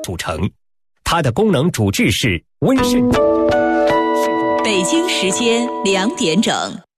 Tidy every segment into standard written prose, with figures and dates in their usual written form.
组成，它的功能主治是温肾。 北京时间2点整。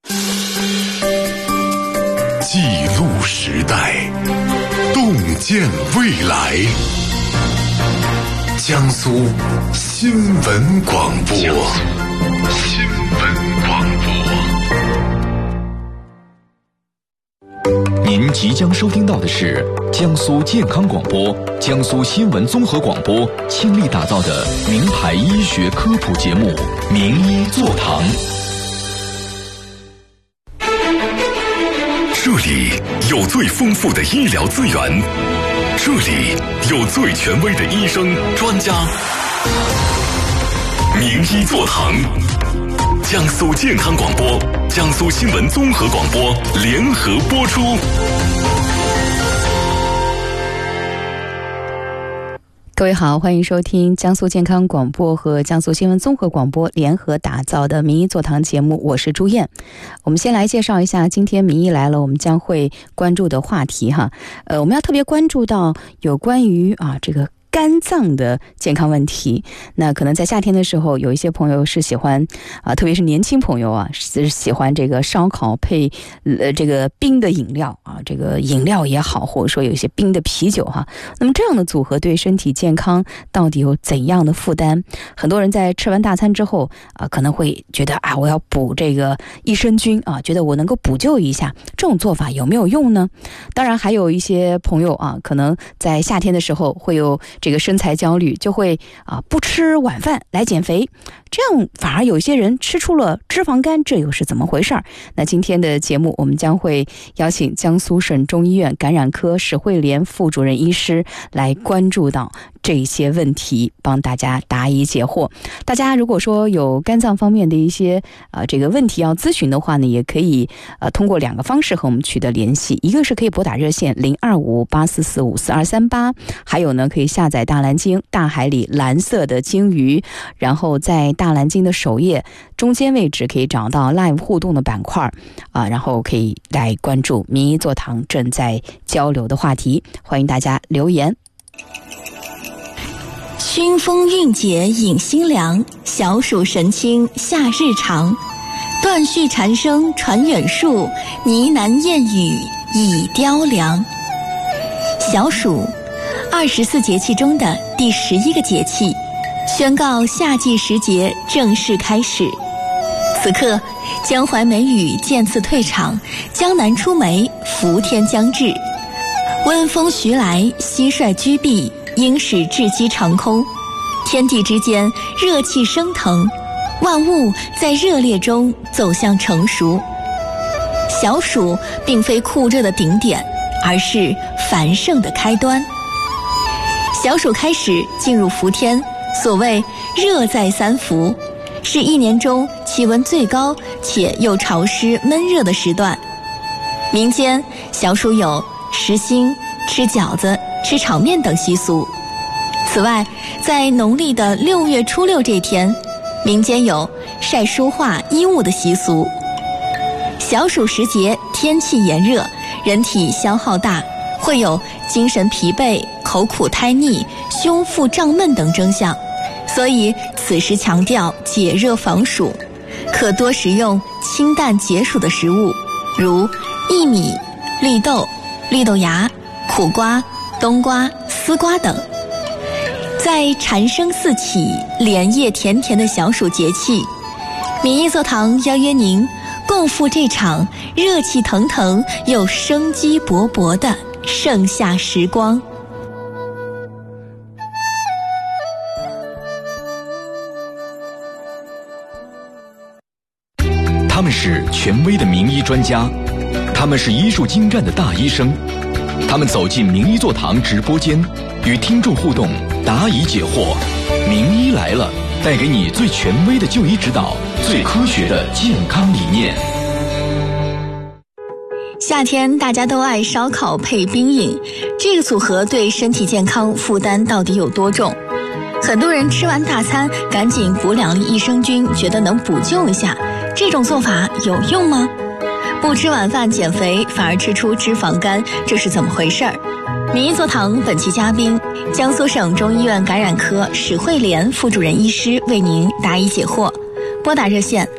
记录时代，洞见未来。江苏新闻广播。 您即将收听到的是江苏健康广播、江苏新闻综合广播倾力打造的名牌医学科普节目《名医座堂》。 这里有最丰富的医疗资源，这里有最权威的医生专家。名医座堂，江苏健康广播、江苏新闻综合广播联合播出。 各位好，欢迎收听江苏健康广播和江苏新闻综合广播联合打造的名医座堂节目，我是朱燕。我们先来介绍一下今天名医来了我们将会关注的话题哈。我们要特别关注到有关于这个肝脏的健康问题。那可能在夏天的时候，有一些朋友是喜欢特别是年轻朋友是喜欢这个烧烤配这个冰的饮料这个饮料也好，或者说有一些冰的啤酒哈。那么这样的组合对身体健康到底有怎样的负担？很多人在吃完大餐之后可能会觉得我要补这个益生菌觉得我能够补救一下，这种做法有没有用呢？当然还有一些朋友可能在夏天的时候会有这个身材焦虑，就会不吃晚饭来减肥，这样反而有些人吃出了脂肪肝，这又是怎么回事？那今天的节目我们将会邀请江苏省中医院感染科史慧莲副主任医师来关注到这些问题，帮大家答疑解惑。大家如果说有肝脏方面的一些这个问题要咨询的话呢，也可以通过2个方式和我们取得联系。一个是可以拨打热线0258445238，还有呢可以下载大蓝鲸大海里蓝色的鲸鱼，然后在大蓝鲸的首页中间位置可以找到 live 互动的板块然后可以来关注名医座堂正在交流的话题，欢迎大家留言。 熏风韵解饮心凉，小暑神清夏日长。断续蝉声传远树，呢喃燕语已雕梁。小暑，24节气中的第11个节气，宣告夏季时节正式开始。此刻，江淮梅雨渐次退场，江南出梅，伏天将至。温风徐来，蟋蟀居避，应使雉鸡长空，天地之间热气升腾，万物在热烈中走向成熟。小暑并非酷热的顶点，而是繁盛的开端。小暑开始进入伏天，所谓热在三伏，是一年中气温最高且又潮湿闷热的时段。民间小暑有食新、吃饺子、吃炒面等习俗。此外，在农历的6月初6这天，民间有晒书画衣物的习俗。小暑时节天气炎热，人体消耗大，会有精神疲惫、口苦胎腻、胸腹胀闷等征象，所以此时强调解热防暑，可多食用清淡解暑的食物，如薏米、绿豆、绿豆芽、苦瓜、冬瓜、丝瓜等。在蝉声四起、莲叶甜甜的小暑节气，名医座堂邀约您共赴这场热气腾腾又生机勃勃的盛夏时光。 他们是权威的名医专家，他们是医术精湛的大医生，他们走进名医座堂直播间，与听众互动，答疑解惑。名医来了，带给你最权威的就医指导，最科学的健康理念。 夏天大家都爱烧烤配冰饮，这个组合对身体健康负担到底有多重？很多人吃完大餐赶紧补2粒益生菌，觉得能补救一下，这种做法有用吗？ 不吃晚饭减肥，反而吃出脂肪肝，这是怎么回事儿？民意座堂本期嘉宾，江苏省中医院感染科史慧莲副主任医师为您答疑解惑。拨打热线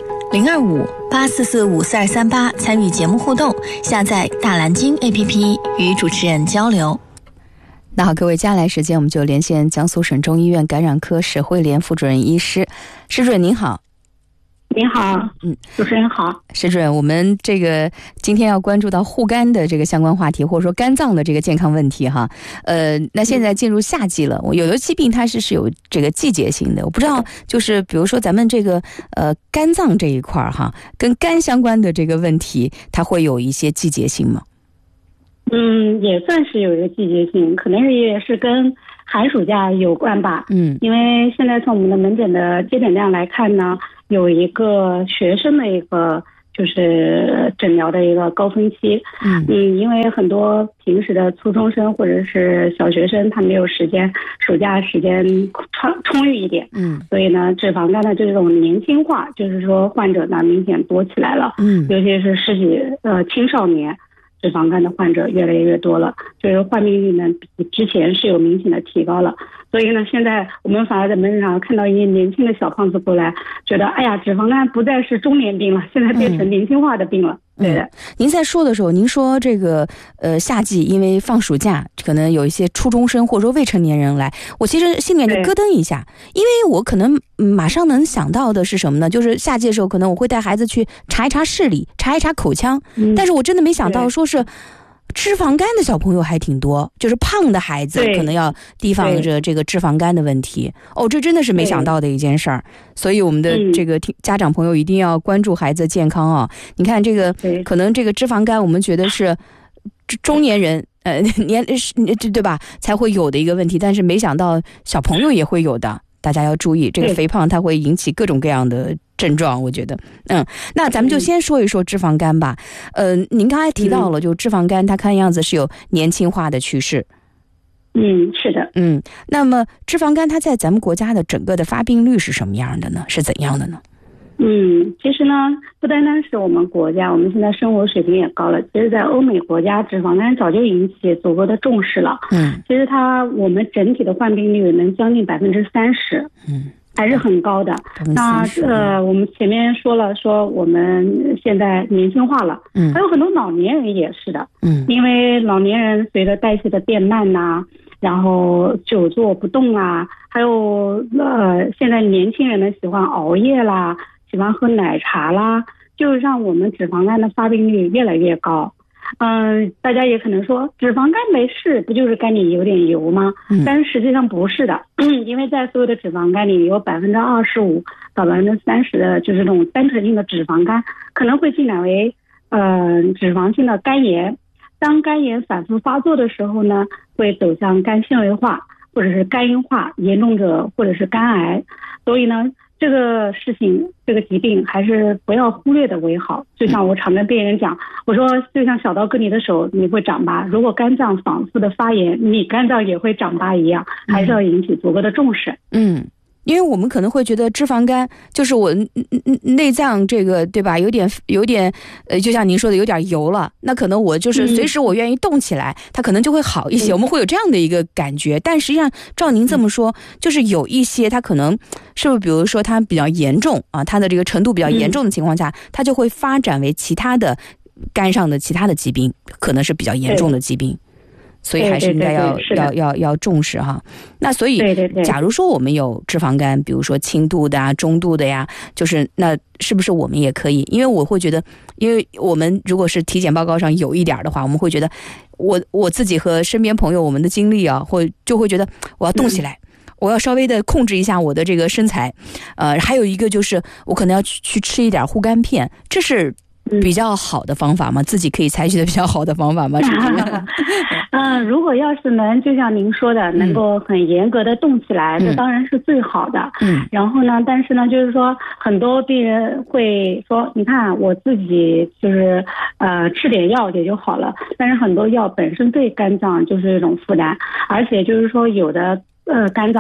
025-844-54238参与节目互动，下载大蓝鲸 APP 与主持人交流。 那好，各位，接下来时间我们就连线江苏省中医院感染科史慧莲副主任医师。史主任您好。 您好，主持人好。 史主任，我们这个今天要关注到护肝的这个相关话题，或者说肝脏的这个健康问题哈。那现在进入夏季了，有的疾病它是有这个季节性的，我不知道，就是比如说咱们这个肝脏这一块哈，跟肝相关的这个问题，它会有一些季节性吗？ 也算是有一个季节性，可能也是跟寒暑假有关吧。因为现在从我们的门诊的接诊量来看呢，有一个学生的一个就是诊疗的一个高峰期。因为很多平时的初中生或者是小学生，他没有时间，暑假时间充裕一点。所以呢，脂肪肝的这种年轻化，就是说患者呢明显多起来了。尤其是青少年。脂肪肝的患者越来越多了，就是患病率呢比之前是有明显的提高了。所以呢，现在我们反而在门诊上看到一些年轻的小胖子过来，觉得哎呀，脂肪肝不再是中年病了，现在变成年轻化的病了。对的。 您在说的时候，您说这个夏季因为放暑假，可能有一些初中生或者说未成年人来，我其实心里面就咯噔一下，因为我可能马上能想到的是什么呢？就是夏季的时候，可能我会带孩子去查一查视力，查一查口腔，但是我真的没想到说是脂肪肝的小朋友还挺多，就是胖的孩子可能要提防着这个脂肪肝的问题。这真的是没想到的一件事儿。所以我们的这个家长朋友一定要关注孩子健康啊！你看这个，可能这个脂肪肝，我们觉得是中年人对吧才会有的一个问题，但是没想到小朋友也会有的。大家要注意，这个肥胖它会引起各种各样的症状，我觉得。那咱们就先说一说脂肪肝吧。您刚才提到了，就脂肪肝它看样子是有年轻化的趋势。 是的。 那么脂肪肝它在咱们国家的整个的发病率是什么样的呢？是怎样的呢？ 其实呢，不单单是我们国家，我们现在生活水平也高了。其实，在欧美国家，脂肪肝早就引起足够的重视了。其实我们整体的患病率能将近30%，还是很高的。那我们前面说了，说我们现在年轻化了，还有很多老年人也是的。因为老年人随着代谢的变慢呐，然后久坐不动啊，还有现在年轻人呢喜欢熬夜啦，喜欢喝奶茶啦，就让我们脂肪肝的发病率越来越高。大家也可能说脂肪肝没事，不就是肝里有点油吗？但是实际上不是的，因为在所有的脂肪肝里有25%到30%的就是这种单纯性的脂肪肝可能会进展为脂肪性的肝炎。当肝炎反复发作的时候呢，会走向肝纤维化或者是肝硬化，严重者或者是肝癌。所以呢，这个事情这个疾病还是不要忽略的为好。就像我常跟病人讲，我说就像小刀割你的手你会长疤，如果肝脏反复的发炎，你肝脏也会长疤一样，还是要引起足够的重视。 因为我们可能会觉得脂肪肝就是我内脏这个对吧，有点就像您说的有点油了，那可能我就是随时我愿意动起来，它可能就会好一些，我们会有这样的一个感觉。但实际上照您这么说，就是有一些它可能是不是比如说它比较严重啊，它的这个程度比较严重的情况下，它就会发展为其他的肝上的其他的疾病，可能是比较严重的疾病。所以还是应该要重视哈。那所以假如说我们有脂肪肝，比如说轻度的啊、中度的呀，就是那是不是我们也可以？因为我会觉得，因为我们如果是体检报告上有一点的话，我们会觉得我自己和身边朋友我们的经历啊，就会觉得我要动起来。我要稍微的控制一下我的这个身材，还有一个就是我可能要去吃一点护肝片，这是比较好的方法吗？自己可以采取的比较好的方法吗？ 如果要是能就像您说的能够很严格的动起来，这当然是最好的。然后呢，但是呢就是说很多病人会说，你看我自己就是吃点药也就好了，但是很多药本身对肝脏就是一种负担，而且就是说有的肝脏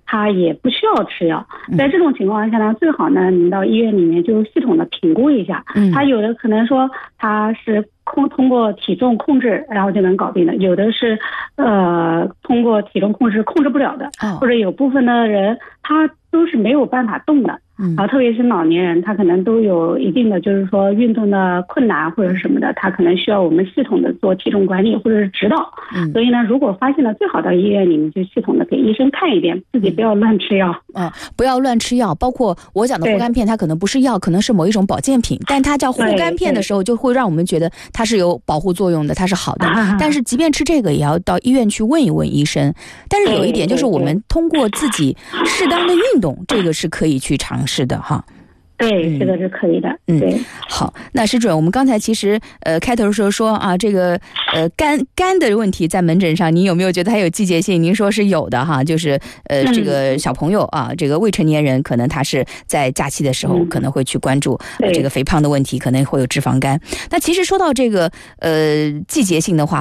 他也不需要吃药。在这种情况下呢，最好呢，您到医院里面就系统的评估一下。他有的可能说他是通过体重控制然后就能搞定的，有的是通过体重控制不了的，或者有部分的人他都是没有办法动的。然后特别是老年人，他可能都有一定的就是说运动的困难或者什么的，他可能需要我们系统的做体重管理或者是指导。所以呢，如果发现了，最好到医院里面就系统的给医生看一遍，自己不要乱吃药。 不要乱吃药，包括我讲的护肝片，它可能不是药，可能是某一种保健品，但它叫护肝片的时候，就会让我们觉得它是有保护作用的，它是好的。但是即便吃这个，也要到医院去问一问医生。但是有一点就是，我们通过自己适当的运动，这个是可以去尝试的哈。 对，这个是可以的。对， 好，那施主任，我们刚才其实开头的时候说啊，这个肝的问题在门诊上，您有没有觉得它有季节性？您说是有的哈，就是这个小朋友啊，这个未成年人可能他是在假期的时候可能会去关注这个肥胖的问题，可能会有脂肪肝。那其实说到这个季节性的话，